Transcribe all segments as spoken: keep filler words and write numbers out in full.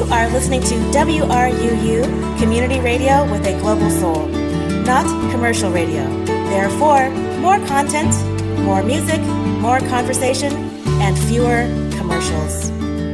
are listening to W R U U, community radio with a global soul, not commercial radio. Therefore, more content, more music, more conversation, and fewer commercials.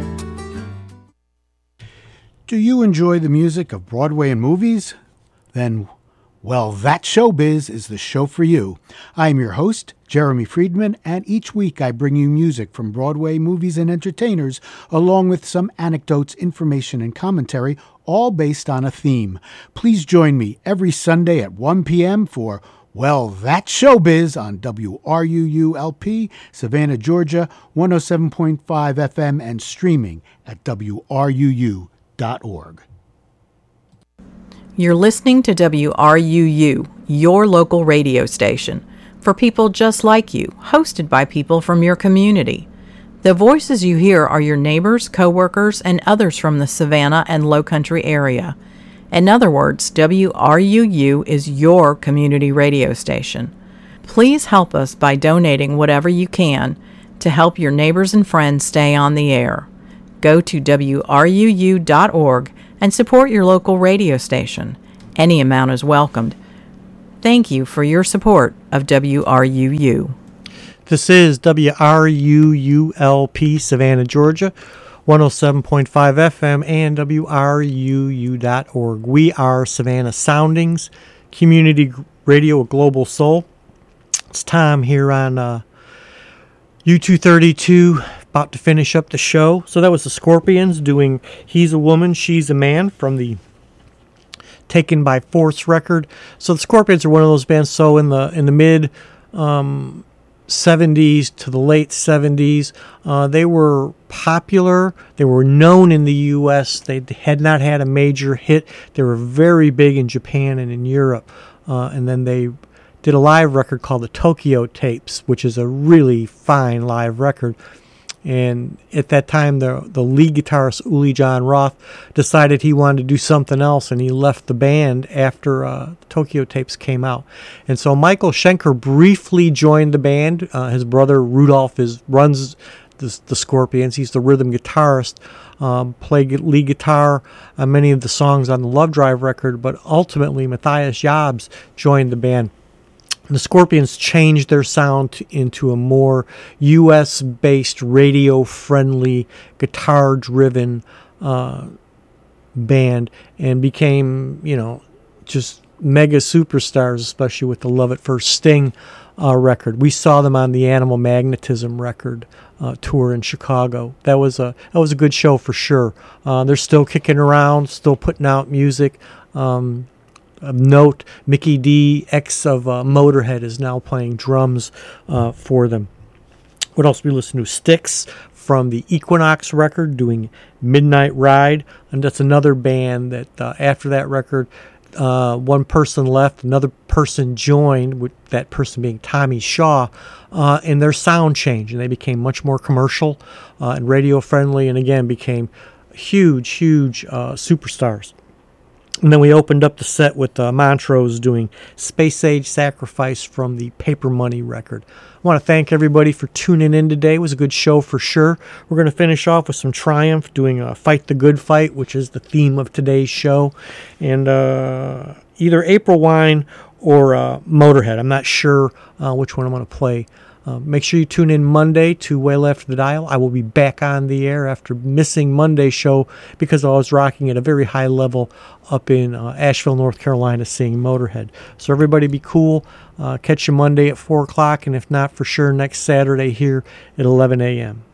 Do you enjoy the music of Broadway and movies? Then, well, That Showbiz is the show for you. I am your host, Jeremy Friedman, and each week I bring you music from Broadway, movies, and entertainers, along with some anecdotes, information, and commentary, all based on a theme. Please join me every Sunday at one p.m. for Well, That Showbiz on W R U U L P, Savannah, Georgia, one oh seven point five F M, and streaming at W R U U dot org. You're listening to W R U U, your local radio station, for people just like you, hosted by people from your community. The voices you hear are your neighbors, coworkers, and others from the Savannah and Low Country area. In other words, W R U U is your community radio station. Please help us by donating whatever you can to help your neighbors and friends stay on the air. Go to W R U U dot org and support your local radio station. Any amount is welcomed. Thank you for your support of W R U U. This is W R U U L P, Savannah, Georgia, one oh seven point five F M, and W R U U dot org. We are Savannah Soundings, community radio, a global soul. It's Tom here on uh, U two thirty-two, about to finish up the show. So that was the Scorpions doing He's a Woman, She's a Man from the Taken by Force record. So the Scorpions are one of those bands, so in the in the mid um, seventies to the late seventies, uh, they were popular. They were known in the U S. They had not had a major hit. They were very big in Japan and in Europe. Uh, and then they did a live record called the Tokyo Tapes, which is a really fine live record. And at that time, the the lead guitarist, Uli John Roth, decided he wanted to do something else, and he left the band after uh, Tokyo Tapes came out. And so Michael Schenker briefly joined the band. Uh, his brother, Rudolph, is runs the, the Scorpions. He's the rhythm guitarist, um, played lead guitar on many of the songs on the Love Drive record, but ultimately Matthias Jobs joined the band. The Scorpions changed their sound to, into a more U S-based, radio-friendly, guitar-driven uh, band, and became, you know, just mega superstars, especially with the Love at First Sting uh, record. We saw them on the Animal Magnetism record uh, tour in Chicago. That was a that was a good show for sure. Uh, they're still kicking around, still putting out music. Um, Of note, Mickey D, ex of uh, Motorhead, is now playing drums uh, for them. What else we listen to? Styx from the Equinox record doing Midnight Ride. And that's another band that uh, after that record, uh, one person left, another person joined, with that person being Tommy Shaw, uh, and their sound changed. And they became much more commercial uh, and radio friendly, and again became huge, huge uh, superstars. And then we opened up the set with uh, Montrose doing Space Age Sacrifice from the Paper Money record. I want to thank everybody for tuning in today. It was a good show for sure. We're going to finish off with some Triumph doing uh, Fight the Good Fight, which is the theme of today's show. And uh, either April Wine or uh, Motorhead. I'm not sure uh, which one I'm going to play. Uh, make sure you tune in Monday to Wail After the Dial. I will be back on the air after missing Monday's show because I was rocking at a very high level up in uh, Asheville, North Carolina, seeing Motorhead. So everybody be cool. Uh, catch you Monday at four o'clock, and if not, for sure next Saturday here at eleven a.m.